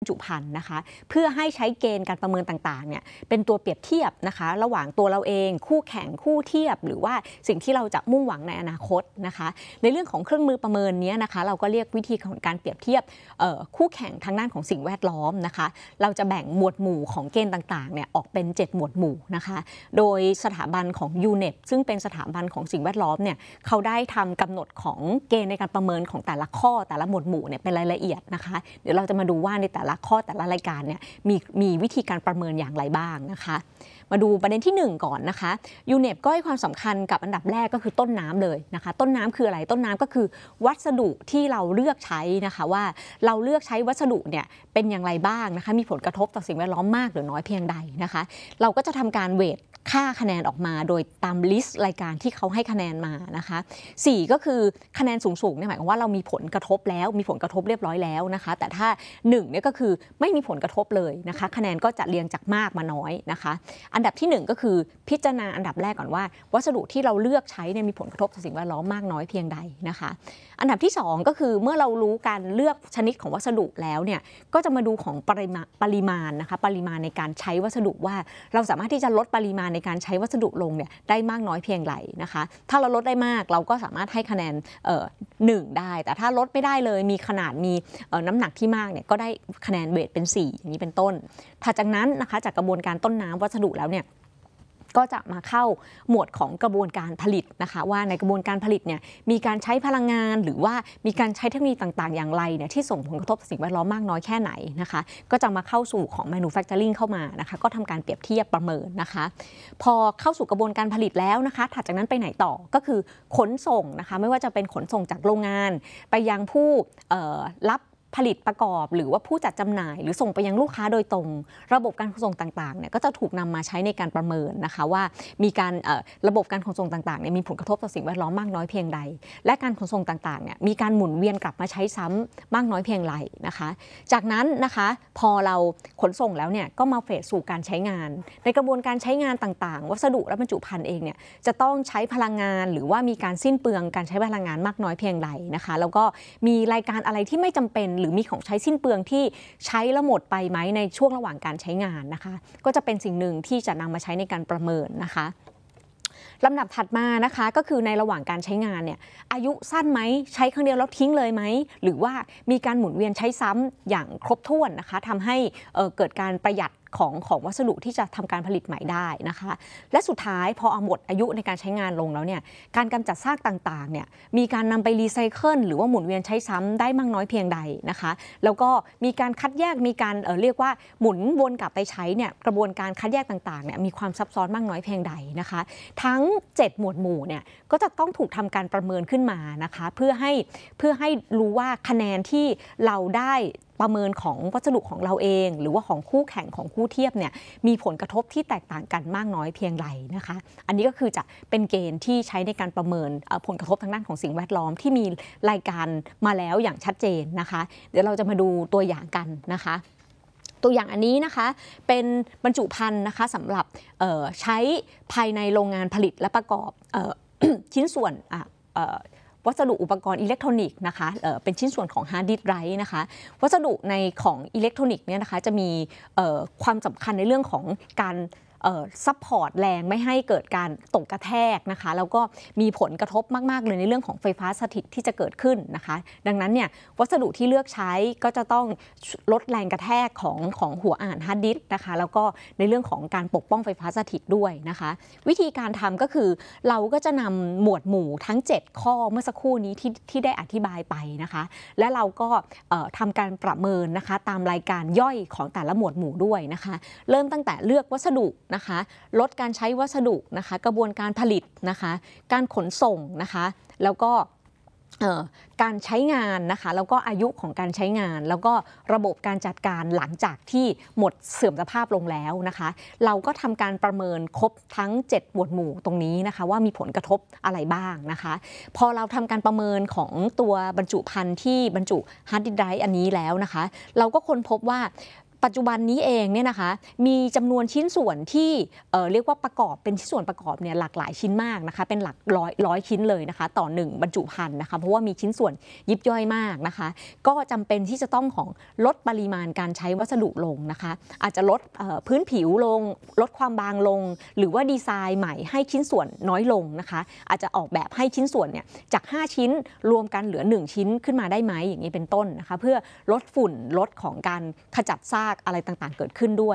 บรรจุภัณฑ์นะคะเพื่อให้ใช้เกณฑ์การประเมินต่างๆเนี่ยเป็นตัวเปรียบเทียบนะคะระหว่างตัวเราเองคู่แข่งคู่เทียบหรือว่าสิ่งที่เราจะมุ่งหวังในอนาคตนะคะในเรื่องของเครื่องมือประเมินนี้นะคะเราก็เรียกวิธีของการเปรียบเทียบคู่แข่งทางด้านของสิ่งแวดล้อมนะคะเราจะแบ่งหมวดหมู่ของเกณฑ์ต่างๆเนี่ยออกเป็น7หมวดหมู่นะคะโดยสถาบันของ UNEP ซึ่งเป็นสถาบันของสิ่งแวดล้อมเนี่ยเขาได้ทำกำหนดของเกณฑ์ในการประเมินของแต่ละข้อแต่ละหมวดหมู่เนี่ยเป็นรายละเอียดนะคะเดี๋ยวเราจะมาดูว่าในแต่ละข้อแต่ละรายการเนี่ยมีวิธีการประเมินอย่างไรบ้างนะคะมาดูประเด็นที่1ก่อนนะคะ UNEP ก็ให้ความสำคัญกับอันดับแรกก็คือต้นน้ำเลยนะคะต้นน้ำคืออะไรต้นน้ำก็คือวัสดุที่เราเลือกใช้นะคะว่าเราเลือกใช้วัสดุเนี่ยเป็นอย่างไรบ้างนะคะมีผลกระทบต่อสิ่งแวดล้อมมากหรือน้อยเพียงใดนะคะเราก็จะทำการเวทค่าคะแนนออกมาโดยตามลิสต์รายการที่เขาให้คะแนนมานะคะ4ก็คือคะแนนสูงๆเนี่ยหมายความว่าเรามีผลกระทบแล้วมีผลกระทบเรียบร้อยแล้วนะคะแต่ถ้า1เนี่ยก็คือไม่มีผลกระทบเลยนะคะคะแนนก็จะเรียงจากมากมาน้อยนะคะอันดับที่1ก็คือพิจารณาอันดับแรกก่อนว่าวัสดุที่เราเลือกใช้เนี่ยมีผลกระทบต่อสิ่งแวดล้อมมากน้อยเพียงใดนะคะอันดับที่2ก็คือเมื่อเรารู้การเลือกชนิดของวัสดุแล้วเนี่ยก็จะมาดูของปริมาณนะคะปริมาณในการใช้วัสดุว่าเราสามารถที่จะลดปริมาณในการใช้วัสดุลงเนี่ยได้มากน้อยเพียงไรนะคะถ้าเราลดได้มากเราก็สามารถให้คะแนน1ได้แต่ถ้าลดไม่ได้เลยมีขนาดมีน้ำหนักที่มากเนี่ยก็ได้คะแนนเวทเป็น4อย่างนี้เป็นต้นถัดจากนั้นนะคะจากกระบวนการต้นน้ำวัสดุแล้วเนี่ยก็จะมาเข้าหมวดของกระบวนการผลิตนะคะว่าในกระบวนการผลิตเนี่ยมีการใช้พลังงานหรือว่ามีการใช้เทคโนโลยีต่างๆอย่างไรเนี่ยที่ส่งผลกระทบต่อสิ่งแวดล้อมมากน้อยแค่ไหนนะคะก็จะมาเข้าสู่ของ manufacturing เข้ามานะคะก็ทำการเปรียบเทียบประเมินนะคะพอเข้าสู่กระบวนการผลิตแล้วนะคะถัดจากนั้นไปไหนต่อก็คือขนส่งนะคะไม่ว่าจะเป็นขนส่งจากโรงงานไปยังผู้รับผลิตประกอบหรือว่าผู้จัดจำหน่ายหรือส่งไปยังลูกค้าโดยตรงระบบการขนส่งต่างๆเนี่ยก็จะถูกนำมาใช้ในการประเมินนะคะว่ามีการระบบการขนส่งต่างๆเนี่ยมีผลกระทบต่อสิ่งแวดล้อมมากน้อยเพียงใดและการขนส่งต่างๆเนี่ยมีการหมุนเวียนกลับมาใช้ซ้ำมากน้อยเพียงไรนะคะจากนั้นนะคะพอเราขนส่งแล้วเนี่ยก็มาเฟสสู่การใช้งานในกระบวนการใช้งานต่างๆวัสดุและบรรจุภัณฑ์เองเนี่ยจะต้องใช้พลังงานหรือว่ามีการสิ้นเปลืองการใช้พลังงานมากน้อยเพียงใดนะคะแล้วก็มีรายการอะไรที่ไม่จำเป็นหรือมีของใช้สิ้นเปลืองที่ใช้แล้วหมดไปไหมในช่วงระหว่างการใช้งานนะคะก็จะเป็นสิ่งหนึ่งที่จะนำมาใช้ในการประเมินนะคะลำดับถัดมานะคะก็คือในระหว่างการใช้งานเนี่ยอายุสั้นไหมใช้ครั้งเดียวแล้วทิ้งเลยไหมหรือว่ามีการหมุนเวียนใช้ซ้ำอย่างครบถ้วนนะคะทำให้เกิดการประหยัดของวัสดุที่จะทำการผลิตใหม่ได้นะคะและสุดท้ายพอหมดอายุในการใช้งานลงแล้วเนี่ยการกำจัดซากต่างๆเนี่ยมีการนำไปรีไซเคิลหรือว่าหมุนเวียนใช้ซ้ำได้มากน้อยเพียงใดนะคะแล้วก็มีการคัดแยกมีการเรียกว่าหมุนวนกลับไปใช้เนี่ยกระบวนการคัดแยกต่างๆเนี่ยมีความซับซ้อนมากน้อยเพียงใดนะคะทั้ง7หมวดหมู่เนี่ยก็จะต้องถูกทำการประเมินขึ้นมานะคะเพื่อให้รู้ว่าคะแนนที่เราได้ประเมินของวัสดุของเราเองหรือว่าของคู่แข่งของคู่เทียบเนี่ยมีผลกระทบที่แตกต่างกันมากน้อยเพียงไรนะคะอันนี้ก็คือจะเป็นเกณฑ์ที่ใช้ในการประเมินผลกระทบทางด้านของสิ่งแวดล้อมที่มีรายการมาแล้วอย่างชัดเจนนะคะเดี๋ยวเราจะมาดูตัวอย่างกันนะคะตัวอย่างอันนี้นะคะเป็นบรรจุภัณฑ์นะคะสำหรับใช้ภายในโรงงานผลิตและประกอบชิ้นส่วนวัสดุอุปกรณ์อิเล็กทรอนิกส์นะคะเป็นชิ้นส่วนของฮาร์ดดิสก์ไดรฟ์นะคะวัสดุในของอิเล็กทรอนิกส์เนี่ยนะคะจะมีความสำคัญในเรื่องของการซัพพอร์ตแรงไม่ให้เกิดการตกกระแทกนะคะแล้วก็มีผลกระทบมากๆเลยในเรื่องของไฟฟ้าสถิตที่จะเกิดขึ้นนะคะดังนั้นเนี่ยวัสดุที่เลือกใช้ก็จะต้องลดแรงกระแทกของหัวอ่านฮาร์ดดิสก์นะคะแล้วก็ในเรื่องของการปกป้องไฟฟ้าสถิตด้วยนะคะวิธีการทำก็คือเราก็จะนำหมวดหมู่ทั้ง7ข้อเมื่อสักครู่นี้ที่ได้อธิบายไปนะคะและเราก็ทำการประเมินนะคะตามรายการย่อยของแต่ละหมวดหมู่ด้วยนะคะเริ่มตั้งแต่เลือกวัสดุนะคะลดการใช้วัสดุนะคะกระบวนการผลิตนะคะการขนส่งนะคะแล้วก็การใช้งานนะคะแล้วก็อายุของการใช้งานแล้วก็ระบบการจัดการหลังจากที่หมดเสื่อมสภาพลงแล้วนะคะเราก็ทำการประเมินครบทั้ง7หมวดหมู่ตรงนี้นะคะว่ามีผลกระทบอะไรบ้างนะคะพอเราทำการประเมินของตัวบรรจุภัณฑ์ที่บรรจุฮาร์ดดิสก์ไดรฟ์อันนี้แล้วนะคะเราก็ค้นพบว่าปัจจุบันนี้เองเนี่ยนะคะมีจำนวนชิ้นส่วนที่เรียกว่าประกอบเป็นชิ้นส่วนประกอบเนี่ยหลากหลายชิ้นมากนะคะเป็นหลักร้อยชิ้นเลยนะคะต่อ1บรรจุภัณฑ์นะคะเพราะว่ามีชิ้นส่วนยิบย่อยมากนะคะก็จำเป็นที่จะต้องลดปริมาณการใช้วัสดุลงนะคะอาจจะลดพื้นผิวลงลดความบางลงหรือว่าดีไซน์ใหม่ให้ชิ้นส่วนน้อยลงนะคะอาจจะออกแบบให้ชิ้นส่วนเนี่ยจาก5ชิ้นรวมกันเหลือ1ชิ้นขึ้นมาได้ไหมอย่างนี้เป็นต้นนะคะเพื่อลดฝุ่นลดของการขจัดซากอะไรต่างๆเกิดขึ้นด้วย